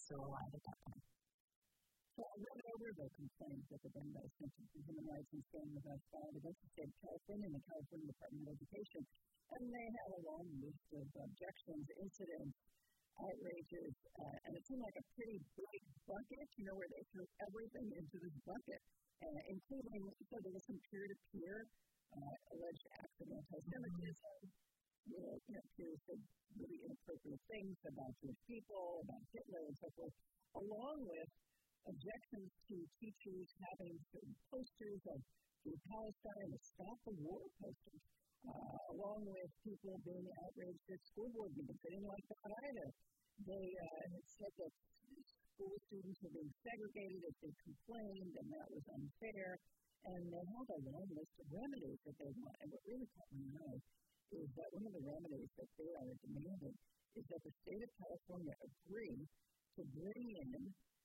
still alive at that point. So I read over the complaint that the Brandeis Center for Human Rights and Standing Without filed against the state of California and the California Department of Education, and they have a long list of objections, incidents, outrages, and it seemed like a pretty big bucket, where they threw everything into this bucket, including, so there was some peer-to-peer alleged acts of anti-Semitism, peers said really inappropriate things about Jewish people, about Hitler, and so forth, along with objections to teachers having certain posters of Free Palestine or Stop the War posters, along with people being outraged at school board meetings. They didn't like that either. They said that school students were being segregated if they complained, and that was unfair. And they held a long list of remedies that they want. And what really caught my eye is that one of the remedies that they are demanding is that the state of California agree to bring in